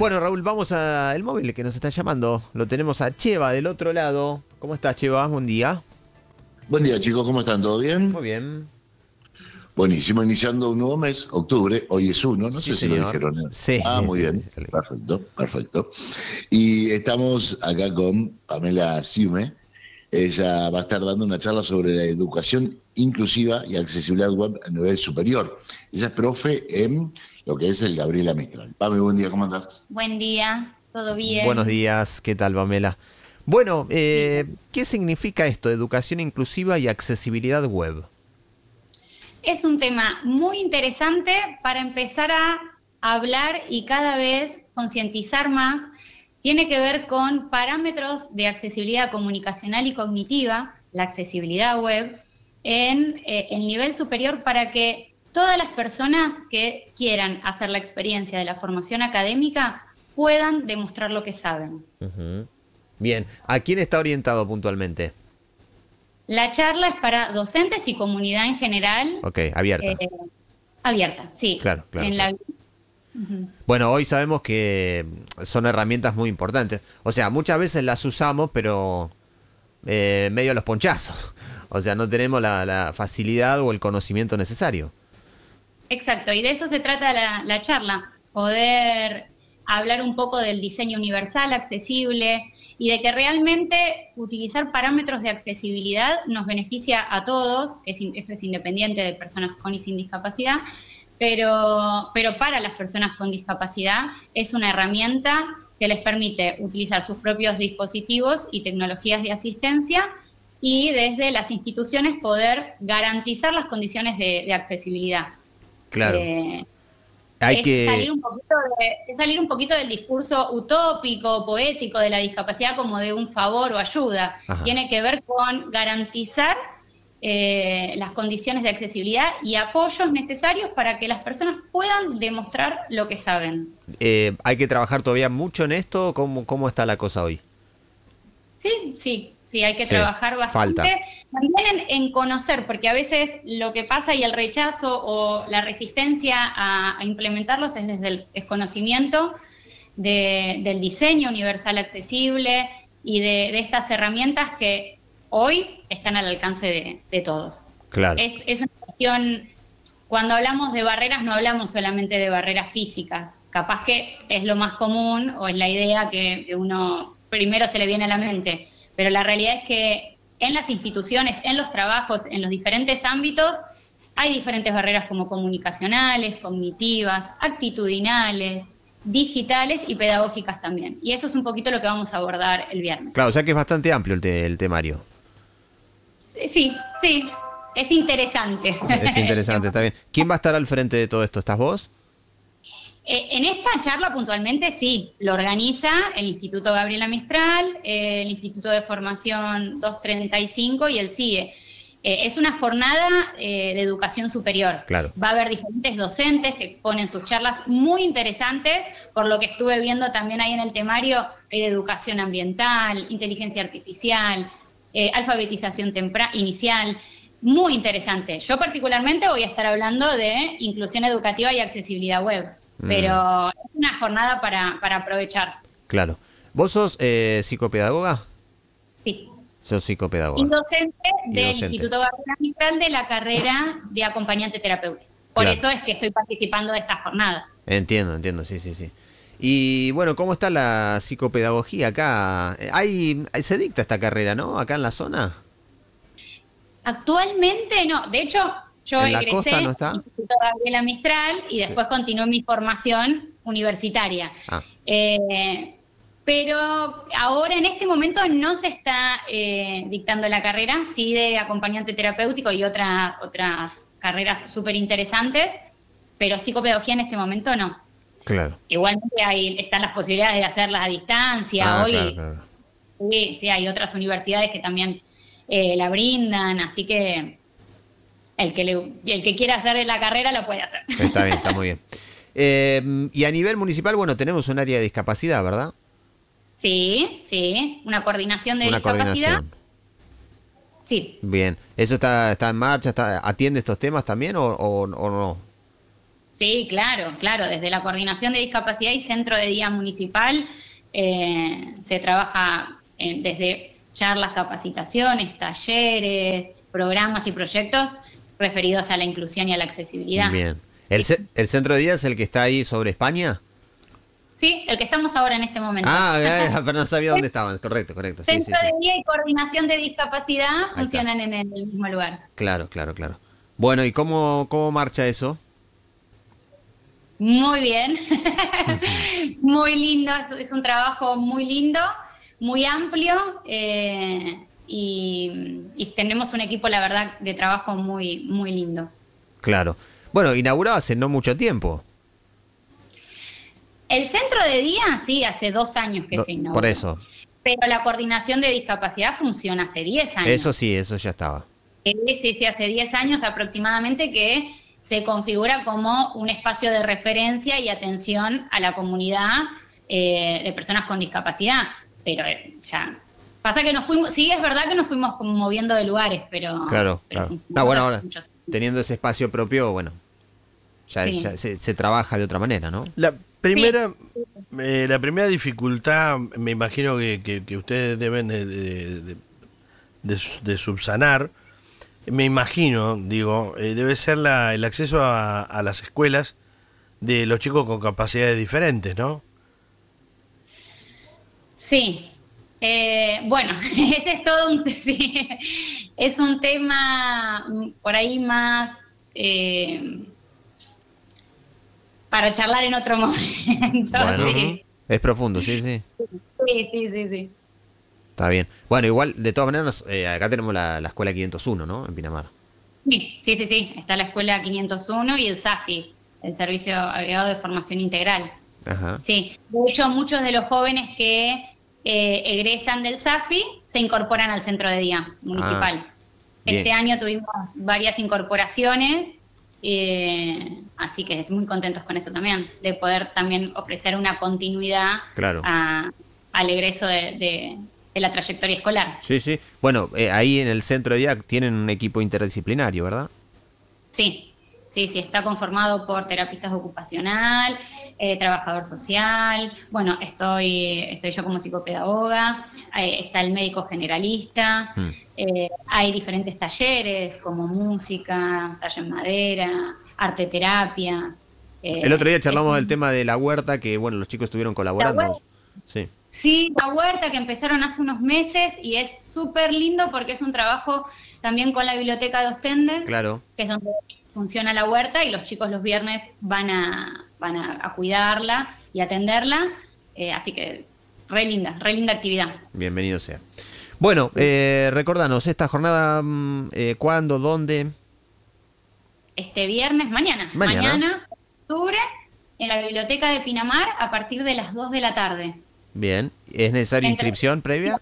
Bueno, Raúl, vamos al móvil que nos está llamando. Lo tenemos a Cheva del otro lado. ¿Cómo estás, Cheva? Buen día. Buen día, chicos, ¿cómo están? ¿Todo bien? Muy bien. Buenísimo, iniciando un nuevo mes, octubre, hoy es uno, no Sí, sé si lo señor. dijeron. Sí, Muy sí, bien, sí. perfecto, perfecto. Y estamos acá con Pamela Siume. Ella va a estar dando una charla sobre la educación inclusiva y accesibilidad web a nivel superior. Ella es profe en lo que es el Gabriela Mistral. Pame, buen día, ¿cómo andás? Buen día, ¿todo Buenos bien? días. ¿Qué tal, Pamela? Bueno, Bien. ¿qué significa esto? Educación inclusiva y accesibilidad web. Es un tema muy interesante para empezar a hablar y cada vez concientizar más. Tiene que ver con parámetros de accesibilidad comunicacional y cognitiva, la accesibilidad web, en el nivel superior para que todas las personas que quieran hacer la experiencia de la formación académica puedan demostrar lo que saben. Ujú. Bien, ¿a quién está orientado puntualmente? La charla es para docentes y comunidad en general. Ok, abierta. eh, Abierta, sí. Claro, claro, En claro. la... Ujú. Bueno, hoy sabemos que son herramientas muy importantes. O sea, muchas veces las usamos, pero medio a los ponchazos. O sea, no tenemos la facilidad o el conocimiento necesario. Exacto, y de eso se trata la charla, poder hablar un poco del diseño universal, accesible, y de que realmente utilizar parámetros de accesibilidad nos beneficia a todos, esto es independiente de personas con y sin discapacidad, pero para las personas con discapacidad es una herramienta que les permite utilizar sus propios dispositivos y tecnologías de asistencia y desde las instituciones poder garantizar las condiciones de accesibilidad. Claro. Eh, Hay es que... salir un poquito del discurso utópico, poético de la discapacidad como de un favor o ayuda. Ajá. Tiene que ver con garantizar las condiciones de accesibilidad y apoyos necesarios para que las personas puedan demostrar lo que saben. Hay que trabajar todavía mucho en esto. ¿Cómo está la cosa hoy? Sí, hay que Sí, trabajar falta. bastante. También en conocer, porque a veces lo que pasa y el rechazo o la resistencia a implementarlos es desde el desconocimiento del diseño universal accesible y de estas herramientas que hoy están al alcance de todos. Claro. Es una cuestión, cuando hablamos de barreras no hablamos solamente de barreras físicas, capaz que es lo más común o es la idea que uno primero se le viene a la mente, pero la realidad es que en las instituciones, en los trabajos, en los diferentes ámbitos, hay diferentes barreras como comunicacionales, cognitivas, actitudinales, digitales y pedagógicas también. Y eso es un poquito lo que vamos a abordar el viernes. Claro, o sea que es bastante amplio el temario. Sí, es interesante. Es interesante, está bien. ¿Quién va a estar al frente de todo esto? ¿Estás vos? En esta charla puntualmente sí, lo organiza el Instituto Gabriela Mistral, el Instituto de Formación 235 y el CIE. Es una jornada de educación superior. Claro. Va a haber diferentes docentes que exponen sus charlas muy interesantes, por lo que estuve viendo también ahí en el temario, de educación ambiental, inteligencia artificial, alfabetización inicial. Muy interesante. Yo particularmente voy a estar hablando de inclusión educativa y accesibilidad web, pero es una jornada para aprovechar. Claro. ¿Vos sos psicopedagoga? Sí. Sos Y psicopedagoga. docente del docente. Instituto Gabriela Mistral de la carrera de acompañante terapéutico. Por Claro. eso es que estoy participando de esta jornada. Entiendo, sí. Y bueno, ¿cómo está la psicopedagogía acá? Se dicta esta carrera, ¿no? Acá en la zona. Actualmente no, de hecho yo ¿En la egresé costa no del está? Instituto Gabriela Mistral y Sí. después continué mi formación universitaria. Ah, Pero ahora en este momento no se está dictando la carrera, sí de acompañante terapéutico y otras carreras súper interesantes, pero psicopedagogía en este momento no. claro. Igualmente están las posibilidades de hacerlas a distancia. Hoy Claro. sí, hay otras universidades que también la brindan, así que el que quiera hacer la carrera la puede hacer. Está bien, está muy bien. Y a nivel municipal, bueno, tenemos un área de discapacidad, ¿verdad? Sí, una coordinación de Una discapacidad. coordinación. Sí. Bien. ¿Eso está en marcha? ¿Atiende estos temas también o no? Sí, claro, claro. Desde la Coordinación de Discapacidad y Centro de Día Municipal se trabaja desde charlas, capacitaciones, talleres, programas y proyectos referidos a la inclusión y a la accesibilidad. Bien. ¿El centro de día es el que está ahí sobre España? Sí, el que estamos ahora en este momento. Pero no sabía dónde estaban. Correcto. Sí, Centro de Día y Coordinación de Discapacidad Ahí funcionan en el mismo lugar. Claro. Bueno, ¿y cómo marcha eso? Muy bien, muy lindo, es un trabajo muy lindo, muy amplio y tenemos un equipo, la verdad, de trabajo muy, muy lindo. Claro. Bueno, inaugurado hace no mucho tiempo. El centro de día, sí, hace 2 años que se inauguró. Por eso. Pero la coordinación de discapacidad funciona hace 10 años. Eso sí, eso ya estaba. Sí, hace 10 años aproximadamente que se configura como un espacio de referencia y atención a la comunidad de personas con discapacidad. Pero ya pasa que nos fuimos, sí, es verdad que nos fuimos como moviendo de lugares, pero... Claro. No, bueno, ahora, muchos. teniendo ese espacio propio, bueno, ya se trabaja de otra manera, ¿no? La primera dificultad, me imagino que ustedes deben de subsanar, me imagino, debe ser el acceso a las escuelas de los chicos con capacidades diferentes, ¿no? Sí. Bueno, ese es todo sí, es un tema por ahí más para charlar en otro momento. Bueno, sí. Es profundo, sí. Sí. Está bien. Bueno, igual, de todas maneras, acá tenemos la escuela 501, ¿no? En Pinamar. Sí. Está la escuela 501 y el SAFI, el Servicio Agregado de Formación Integral. Ajá. Sí, de hecho, muchos de los jóvenes que egresan del SAFI se incorporan al centro de día municipal. Este año tuvimos varias incorporaciones, así que estoy muy contentos con eso también, de poder también ofrecer una continuidad al egreso de la trayectoria escolar. Sí. Bueno, ahí en el centro de día tienen un equipo interdisciplinario, ¿verdad? Sí, está conformado por terapistas ocupacional, trabajador social, bueno, estoy yo como psicopedagoga, está el médico generalista, hay diferentes talleres como música, taller en madera, arte terapia. El otro día charlamos del tema de la huerta, que bueno, los chicos estuvieron colaborando. Sí, la huerta que empezaron hace unos meses y es súper lindo porque es un trabajo también con la biblioteca de Ostende, que es donde funciona la huerta y los chicos los viernes van a cuidarla y atenderla, así que re linda actividad. Bienvenido sea. Bueno, recordanos, esta jornada, ¿cuándo, dónde? Este viernes, mañana, octubre, en la biblioteca de Pinamar a partir de las 2 de la tarde. Bien, ¿es necesaria inscripción previa?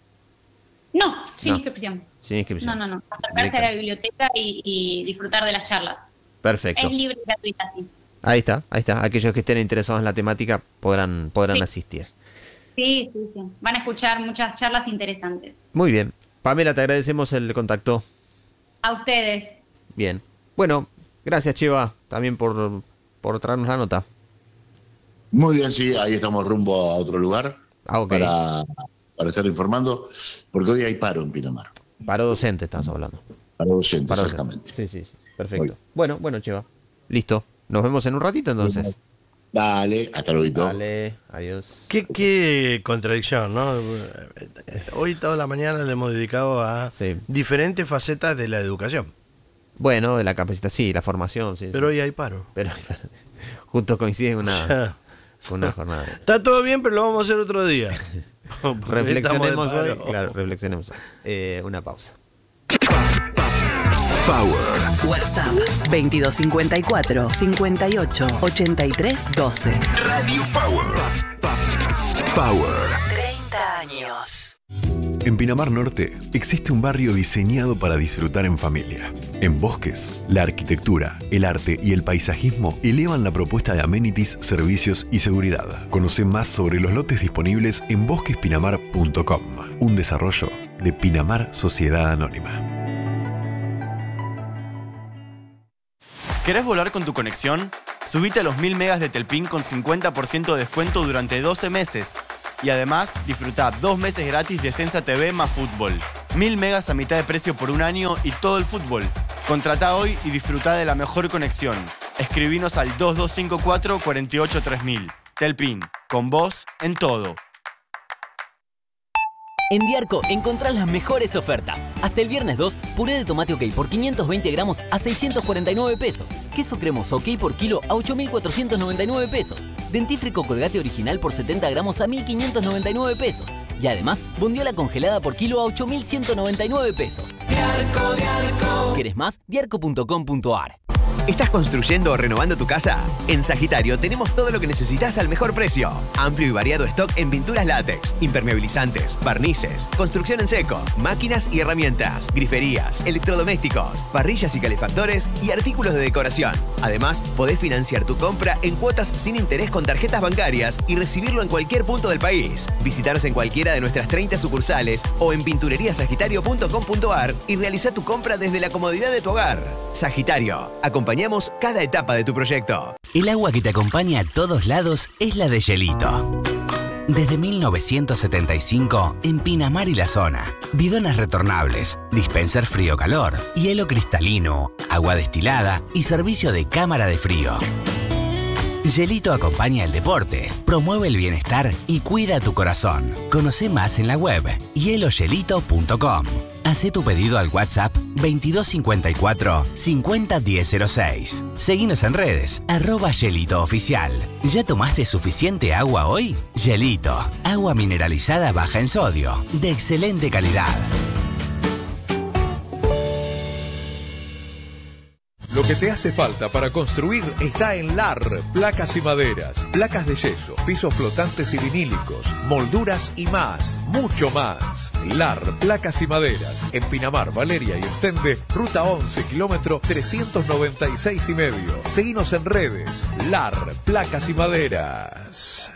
No, sin inscripción. Sin inscripción. No. Acercarse a la biblioteca y disfrutar de las charlas. Perfecto. Es libre y gratuita, sí. Ahí está. Aquellos que estén interesados en la temática podrán asistir. Sí. Van a escuchar muchas charlas interesantes. Muy bien. Pamela, te agradecemos el contacto. A ustedes. Bien. Bueno, gracias, Cheva, también por traernos la nota. Muy bien, sí, ahí estamos rumbo a otro lugar para estar informando, porque hoy hay paro en Pinamar. Paro docente estamos hablando. Paro docente, exactamente. Sí, perfecto. Bueno, Cheva, listo. Nos vemos en un ratito entonces. Dale, hasta luego. Dale, adiós. Qué contradicción, ¿no? Hoy toda la mañana le hemos dedicado a diferentes facetas de la educación. Bueno, de la capacitación, sí, la formación. Sí, pero hoy hay paro. Pero justo coincide una jornada. Está todo bien, pero lo vamos a hacer otro día. Reflexionemos hoy. Claro, reflexionemos hoy. Una pausa. Power. WhatsApp 2254 58 83 12. Radio Power. Power. 30 años. En Pinamar Norte existe un barrio diseñado para disfrutar en familia. En Bosques, la arquitectura, el arte y el paisajismo elevan la propuesta de amenities, servicios y seguridad. Conoce más sobre los lotes disponibles en bosquespinamar.com, un desarrollo de Pinamar Sociedad Anónima. ¿Querés volar con tu conexión? Subite a los 1000 megas de Telpin con 50% de descuento durante 12 meses. Y además, disfruta 2 meses gratis de Sensa TV más fútbol. 1000 megas a mitad de precio por un año y todo el fútbol. Contratá hoy y disfruta de la mejor conexión. Escribinos al 2254 48 3000. Telpin, con vos en todo. En Diarco encontrás las mejores ofertas. Hasta el viernes 2, puré de tomate OK por 520 gramos a 649 pesos. Queso cremoso OK por kilo a 8.499 pesos. Dentífrico Colgate original por 70 gramos a 1.599 pesos. Y además, bondiola congelada por kilo a 8.199 pesos. Diarco, Diarco. ¿Querés más? Diarco.com.ar. ¿Estás construyendo o renovando tu casa? En Sagitario tenemos todo lo que necesitas al mejor precio. Amplio y variado stock en pinturas látex, impermeabilizantes, barnices, construcción en seco, máquinas y herramientas, griferías, electrodomésticos, parrillas y calefactores y artículos de decoración. Además, podés financiar tu compra en cuotas sin interés con tarjetas bancarias y recibirlo en cualquier punto del país. Visítanos en cualquiera de nuestras 30 sucursales o en pintureriasagitario.com.ar y realiza tu compra desde la comodidad de tu hogar. Sagitario, acompañamos cada etapa de tu proyecto. El agua que te acompaña a todos lados es la de Gelito. Desde 1975, en Pinamar y la zona. Bidones retornables, dispenser frío-calor, hielo cristalino, agua destilada y servicio de cámara de frío. Gelito acompaña el deporte, promueve el bienestar y cuida tu corazón. Conoce más en la web hielogelito.com. Hacé tu pedido al WhatsApp 2254 501006. Seguinos en redes, @GelitoOficial. ¿Ya tomaste suficiente agua hoy? Gelito, agua mineralizada baja en sodio, de excelente calidad. Lo que te hace falta para construir está en LAR, placas y maderas, placas de yeso, pisos flotantes y vinílicos, molduras y más, mucho más. LAR, placas y maderas, en Pinamar, Valeria y Ostende, ruta 11, kilómetro 396,5. Seguinos en redes, LAR, placas y maderas.